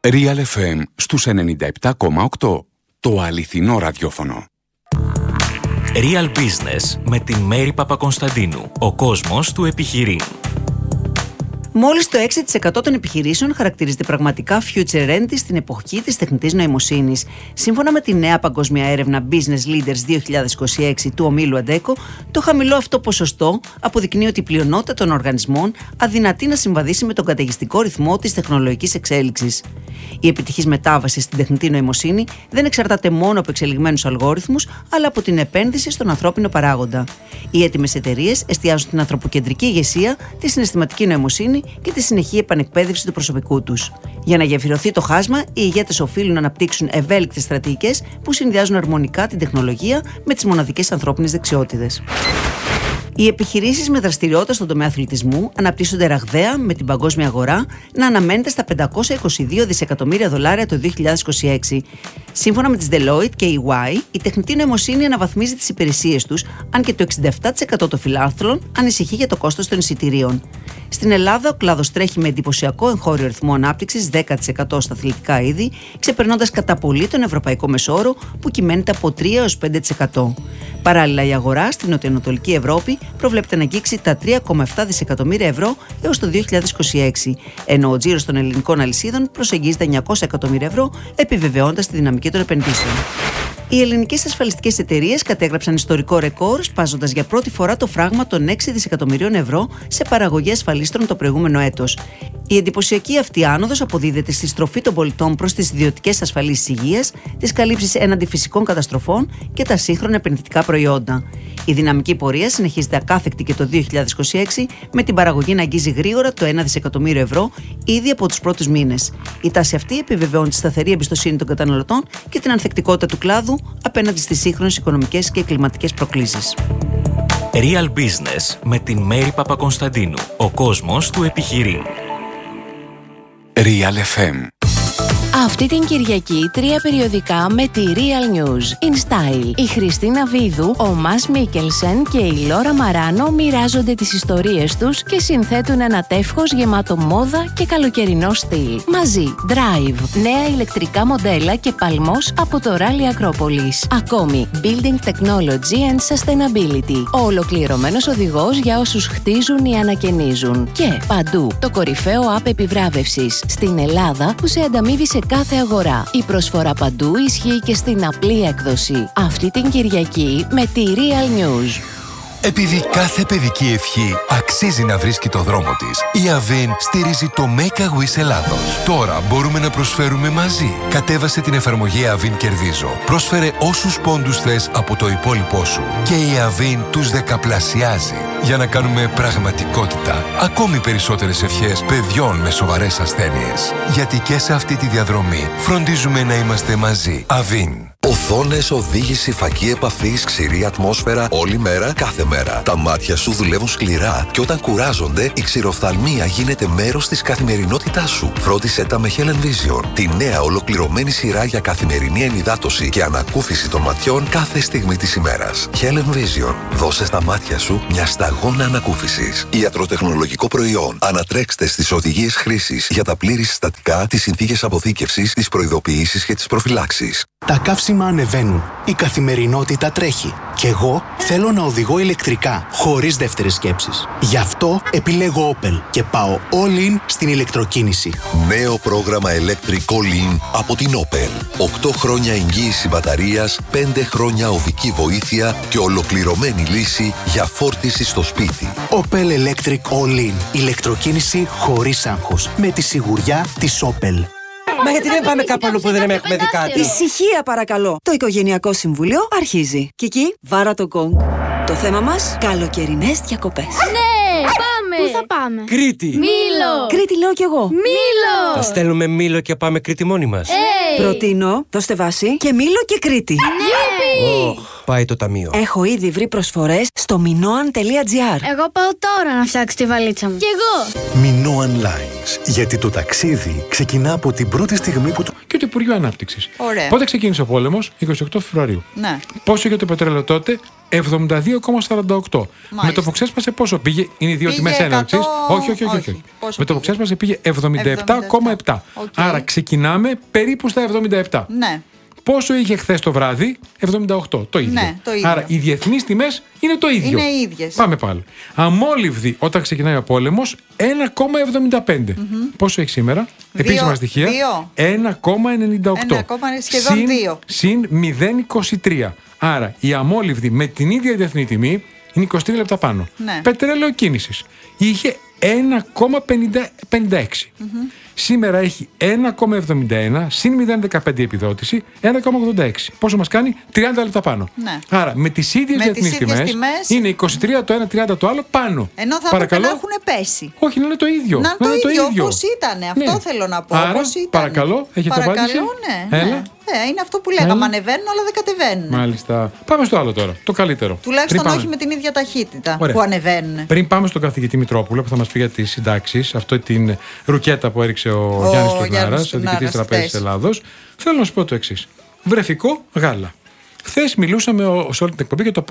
Real FM στους 97,8. Το αληθινό ραδιόφωνο. Real Business με την Μέρη Παπακονσταντίνου. Ο κόσμος του επιχειρεί. Μόλις το 6% των επιχειρήσεων χαρακτηρίζεται πραγματικά future ready στην εποχή της τεχνητής νοημοσύνης. Σύμφωνα με τη νέα παγκόσμια έρευνα Business Leaders 2026 του ομίλου Adecco, το χαμηλό αυτό ποσοστό αποδεικνύει ότι η πλειονότητα των οργανισμών αδυνατεί να συμβαδίσει με τον καταιγιστικό ρυθμό της τεχνολογικής εξέλιξης. Η επιτυχής μετάβαση στην τεχνητή νοημοσύνη δεν εξαρτάται μόνο από εξελιγμένους αλγόριθμους, αλλά από την επένδυση στον ανθρώπινο παράγοντα. Οι έτοιμες εταιρείες εστιάζουν την ανθρωποκεντρική ηγεσία, τη συναισθηματική νοημοσύνη και τη συνεχή επανεκπαίδευση του προσωπικού τους. Για να γεφυρωθεί το χάσμα, οι ηγέτες οφείλουν να αναπτύξουν ευέλικτες στρατηγικές που συνδυάζουν αρμονικά την τεχνολογία με τις μοναδικές ανθρώπινες δεξιότητες. Οι επιχειρήσεις με δραστηριότητα στον τομέα αθλητισμού αναπτύσσονται ραγδαία, με την παγκόσμια αγορά να αναμένεται στα $522 δισεκατομμύρια το 2026. Σύμφωνα με τις Deloitte και EY, η τεχνητή νοημοσύνη αναβαθμίζει τις υπηρεσίες τους, αν και το 67% των φιλάθλων ανησυχεί για το κόστος των εισιτηρίων. Στην Ελλάδα, ο κλάδος τρέχει με εντυπωσιακό εγχώριο ρυθμό ανάπτυξης 10% στα αθλητικά είδη, ξεπερνώντας κατά πολύ τον ευρωπαϊκό μεσόωρο που κυμαίνεται από 3 έως 5%. Παράλληλα, η αγορά στην νοτιοανατολική Ευρώπη προβλέπεται να αγγίξει τα €3,7 δισεκατομμύρια έως το 2026, ενώ ο τζίρος των ελληνικών αλυσίδων προσεγγίζει τα €900 εκατομμύρια, επιβεβαιώντας τη δυναμική των επενδύσεων. Οι ελληνικές ασφαλιστικές εταιρείες κατέγραψαν ιστορικό ρεκόρ, σπάζοντας για πρώτη φορά το φράγμα των €6 δισεκατομμυρίων σε παραγωγή ασφαλίστρων το προηγούμενο έτος. Η εντυπωσιακή αυτή άνοδος αποδίδεται στη στροφή των πολιτών προς τις ιδιωτικές ασφαλίσεις υγείας, τις καλύψεις έναντι φυσικών καταστροφών και τα σύγχρονα επενδυτικά προϊόντα. Η δυναμική πορεία συνεχίζεται ακάθεκτη και το 2026, με την παραγωγή να αγγίζει γρήγορα το €1 δισεκατομμύριο ήδη από τους πρώτους μήνες. Η τάση αυτή επιβεβαιώνει τη σταθερή εμπιστοσύνη των καταναλωτών και την ανθεκτικότητα του κλάδου απέναντι στις σύγχρονες οικονομικές και κλιματικές προκλήσεις. Real Business με την Μέρη Παπακονσταντίνου. Ο κόσμος του επιχειρεί. Real FM. Αυτή την Κυριακή 3 περιοδικά με τη Real News. In Style. Η Χριστίνα Βίδου, ο Μας Μίκελσεν και η Λόρα Μαράνο μοιράζονται τις ιστορίες τους και συνθέτουν ένα τεύχος γεμάτο μόδα και καλοκαιρινό στυλ. Μαζί, Drive, νέα ηλεκτρικά μοντέλα και παλμός από το Rally Acropolis. Ακόμη, Building Technology and Sustainability. Ο ολοκληρωμένος οδηγός για όσους χτίζουν ή ανακαινίζουν. Και παντού, το κορυφαίο app επιβράβευσης στην Ελλάδα που σε ανταμείβει σε κάθε αγορά. Η προσφορά παντού ισχύει και στην απλή έκδοση. Αυτή την Κυριακή με τη Real News. Επειδή κάθε παιδική ευχή αξίζει να βρίσκει το δρόμο της, η Avin στηρίζει το Make a Wish Ελλάδος. Τώρα μπορούμε να προσφέρουμε μαζί. Κατέβασε την εφαρμογή Avin Κερδίζω. Πρόσφερε όσους πόντους θες από το υπόλοιπό σου. Και η Avin τους δεκαπλασιάζει. Για να κάνουμε πραγματικότητα ακόμη περισσότερες ευχές παιδιών με σοβαρές ασθένειες. Γιατί και σε αυτή τη διαδρομή φροντίζουμε να είμαστε μαζί. Avin. Οθόνες, οδήγηση, φακή επαφής, ξηρή ατμόσφαιρα, όλη μέρα, κάθε μέρα. Τα μάτια σου δουλεύουν σκληρά και όταν κουράζονται, η ξηροφθαλμία γίνεται μέρος της καθημερινότητάς σου. Φρόντισε τα με Helen Vision, τη νέα ολοκληρωμένη σειρά για καθημερινή ενυδάτωση και ανακούφιση των ματιών κάθε στιγμή της ημέρας. Helen Vision, δώσε στα μάτια σου μια σταγόνα ανακούφισης. Ιατροτεχνολογικό προϊόν. Ανατρέξτε στις οδηγίες χρήσης για τα πλήρη συστατικά, τις συνθήκες αποθήκευσης, τις προειδοποιήσεις και τις προφυλάξεις. Τα καύσιμα ανεβαίνουν. Η καθημερινότητα τρέχει. Και εγώ θέλω να οδηγώ ηλεκτρικά, χωρίς δεύτερες σκέψεις. Γι' αυτό επιλέγω Opel και πάω all in στην ηλεκτροκίνηση. Νέο πρόγραμμα Electric All In από την Opel. 8 χρόνια εγγύηση μπαταρίας, 5 χρόνια οδική βοήθεια και ολοκληρωμένη λύση για φόρτιση στο σπίτι. Opel Electric All In. Ηλεκτροκίνηση χωρίς άγχος. Με τη σιγουριά της Opel. Μα γιατί δεν πάμε κάπου αλλού που δεν έχουμε δει κάτι? Ησυχία παρακαλώ. Το Οικογενειακό Συμβούλιο αρχίζει. Κική, βάρα το γκονγκ. Το θέμα μας, καλοκαιρινές διακοπές. Ναι, πάμε! Πού θα πάμε? Κρήτη! Μήλο! Κρήτη λέω κι εγώ. Μήλο! Θα στέλνουμε Μήλο και πάμε Κρήτη μόνοι μας. Προτείνω, δώστε βάση, και Μήλο και Κρήτη. Γιουπι! Πάει το ταμείο. Έχω ήδη βρει προσφορές στο minoan.gr. Εγώ πάω τώρα να φτιάξω τη βαλίτσα μου. Κι εγώ. Minoan Lines. Γιατί το ταξίδι ξεκινά από την πρώτη στιγμή που Και το Υπουργείο Ανάπτυξης. Ωραία. Πότε ξεκίνησε ο πόλεμος? 28 Φεβρουαρίου. Ναι. Πόσο είχε το πετρέλαιο τότε? 72,48. Με το που ξέσπασε πόσο πήγε? Είναι οι δύο τιμές έναρξης. Όχι. Με το που ξέσπασε πήγε 77,7. Άρα ξεκινάμε περίπου στα 77. Ναι. Πόσο είχε χθες το βράδυ? 78. Το ίδιο. Ναι, το ίδιο. Άρα οι διεθνείς τιμές είναι το ίδιο. Είναι οι ίδιες. Πάμε πάλι. Αμόλυβδη όταν ξεκινάει ο πόλεμος 1,75. Πόσο έχει σήμερα? Επίσημα στοιχεία. 1,98. Σχεδόν 2. Συν 0,23. Άρα η αμόλυβδη με την ίδια διεθνή τιμή είναι 23 λεπτά πάνω. Ναι. Πετρέλαιο κίνησης είχε 1,56. Σήμερα έχει 1,71 συν 0,15 επιδότηση, 1,86. Πόσο μας κάνει? 30 λεπτά πάνω. Ναι. Άρα με τις ίδιες διεθνείς τιμές είναι 23 το ένα, 30 το άλλο πάνω. Ενώ θα έπρεπε να έχουν πέσει. Όχι, να είναι το ίδιο. Να είναι το ίδιο. Πώς ήτανε? Αυτό θέλω να πω. Άρα, πώς ήτανε. παρακαλώ, έχετε απάντηση? Ναι. Έλα. Είναι αυτό που λέγαμε. Ανεβαίνουν, αλλά δεν κατεβαίνουν. Μάλιστα. Πάμε στο άλλο τώρα. Το καλύτερο. Τουλάχιστον όχι με την ίδια ταχύτητα. Ωραία. Που ανεβαίνουν. Πριν πάμε στον καθηγητή Μητρόπουλο που θα μας πει για τις συντάξεις, αυτή την ρουκέτα που έριξε ο Γιάννης Τουρνάρας, ο διοικητής Τραπέζης Ελλάδος, θέλω να σου πω το εξής. Βρεφικό γάλα. Χθες μιλούσαμε σε όλη την εκπομπή για το